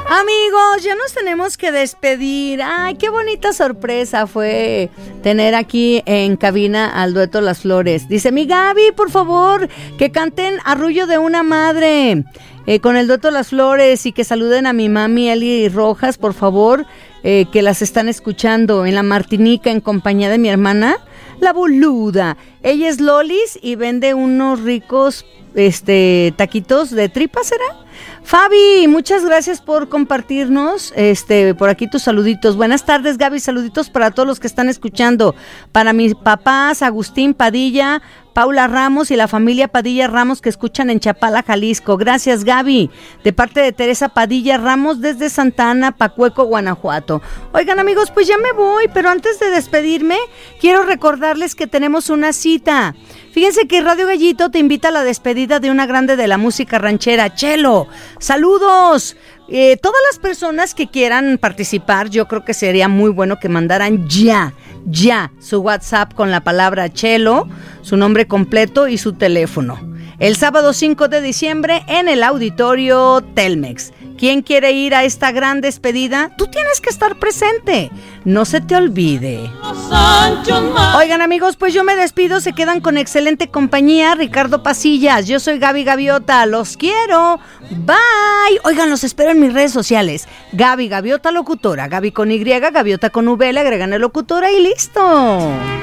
Amigos, ya nos tenemos que despedir. Ay, qué bonita sorpresa fue tener aquí en cabina al dueto Las Flores. Dice mi Gaby, por favor, que canten Arrullo de una Madre con el dueto Las Flores y que saluden a mi mami Eli Rojas, por favor, que las están escuchando en la Martinica en compañía de mi hermana, la Boluda. Ella es Lolis y vende unos ricos taquitos de tripa, ¿será? Fabi, muchas gracias por compartirnos por aquí tus saluditos. Buenas tardes, Gaby, saluditos para todos los que están escuchando. Para mis papás, Agustín Padilla, Paula Ramos y la familia Padilla Ramos que escuchan en Chapala, Jalisco. Gracias, Gaby. De parte de Teresa Padilla Ramos desde Santa Ana, Pacueco, Guanajuato. Oigan, amigos, pues ya me voy, pero antes de despedirme, quiero recordarles que tenemos una cita. Fíjense que Radio Gallito te invita a la despedida de una grande de la música ranchera, Chelo. ¡Saludos! Todas las personas que quieran participar, yo creo que sería muy bueno que mandaran ya su WhatsApp con la palabra Chelo, su nombre completo y su teléfono. El sábado 5 de diciembre en el auditorio Telmex. ¿Quién quiere ir a esta gran despedida? Tú tienes que estar presente. No se te olvide. Oigan, amigos, pues yo me despido. Se quedan con excelente compañía. Ricardo Pasillas. Yo soy Gaby Gaviota. Los quiero. Bye. Oigan, los espero en mis redes sociales. Gaby Gaviota Locutora. Gaby con Y, Gaviota con V. Le agregan el locutora y listo.